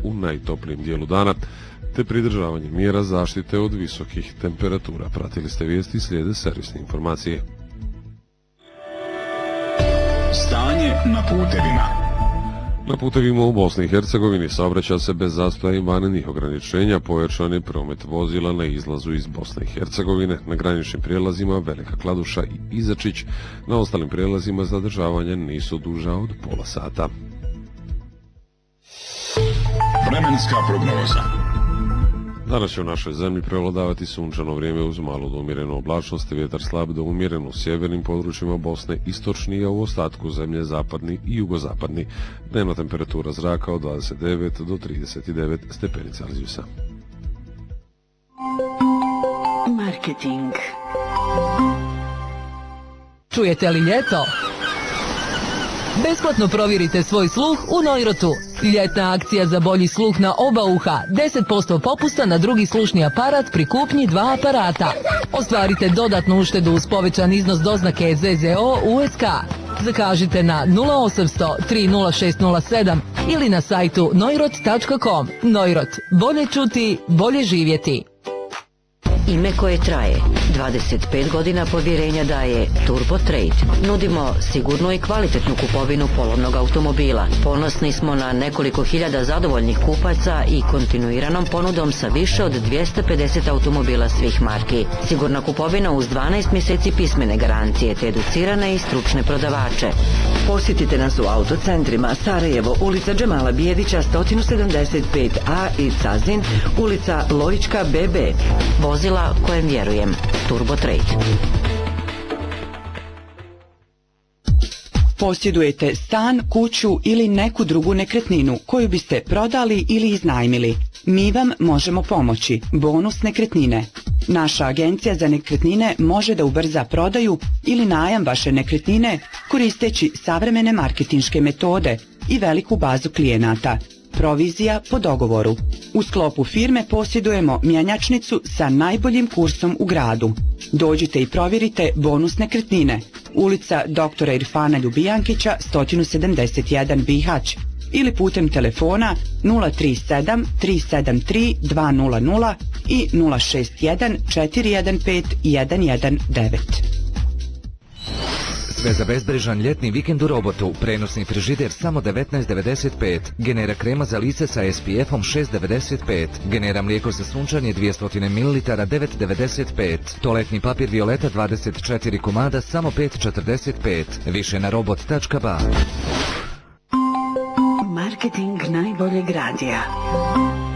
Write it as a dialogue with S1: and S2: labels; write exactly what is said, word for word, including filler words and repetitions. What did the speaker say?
S1: u najtoplijem dijelu dana, te pridržavanje mjera zaštite od visokih temperatura. Pratili ste vijesti, slijede servisne informacije.
S2: Stanje na putevima.
S1: Na putevima u Bosni i Hercegovini saobraća se bez zastoja i vanrednih ograničenja, pojačan je promet vozila na izlazu iz Bosne i Hercegovine, na graničnim prijelazima Velika Kladuša i Izačić, na ostalim prijelazima zadržavanja nisu duža od pola sata.
S2: Vremenska prognoza.
S1: Danas će u našoj zemlji prevladavati sunčano vrijeme uz malu do umjerenu oblačnost, vjetar slab do umjeren u sjevernim područjima Bosne, istočni, a u ostatku zemlje zapadni i jugozapadni. Dnevna temperatura zraka od dvadeset devet do trideset devet stepeni Celzijusa.
S3: Marketing.
S4: Čujete li ljeto? Besplatno provjerite svoj sluh u Neurotu. Ljetna akcija za bolji sluh na oba uha. deset posto popusta na drugi slušni aparat pri kupnji dva aparata. Ostvarite dodatnu uštedu uz povećan iznos doznake Z Z O U S K. Zakažite na nula osamsto tri nula šest nula sedam ili na sajtu neurot tačka com. Neurot. Bolje čuti, bolje živjeti.
S3: Ime koje traje. dvadeset pet godina povjerenja daje Turbo Trade. Nudimo sigurnu i kvalitetnu kupovinu polovnog automobila. Ponosni smo na nekoliko hiljada zadovoljnih kupaca i kontinuiranom ponudom sa više od dvjesto pedeset automobila svih marki. Sigurna kupovina uz dvanaest mjeseci pismene garancije te educirane i stručne prodavače.
S5: Posjetite nas u autocentrima Sarajevo, ulica Džemala Bijevića sto sedamdeset pet A i Cazin, ulica Lojička B B.
S3: Vozila kojem vjerujem. Turbo Trade.
S6: Posjedujete stan, kuću ili neku drugu nekretninu koju biste prodali ili iznajmili? Mi vam možemo pomoći. Bonus nekretnine. Naša agencija za nekretnine može da ubrza prodaju ili najam vaše nekretnine koristeći savremene marketinške metode i veliku bazu klijenata. Provizija po dogovoru. U sklopu firme posjedujemo mjenjačnicu sa najboljim kursom u gradu. Dođite i provjerite bonus nekretnine. Ulica doktora Irfana Ljubijankića sto sedamdeset jedan Bihać ili putem telefona nula tri sedam tri sedam tri dva nula nula i nula šest jedan četiri jedan pet jedan jedan devet.
S7: Sve za bezbrižan ljetni vikend u Robotu. Prenosni frižider samo devetnaest devedeset pet. Genera krema za lice sa S P F-om šest devedeset pet. Genera mlijeko za sunčanje dvjesto mililitara devet devedeset pet. Toaletni papir Violeta dvadeset četiri komada samo pet četrdeset pet. Više na robot tačka ba.
S3: Marketing najboljeg radija.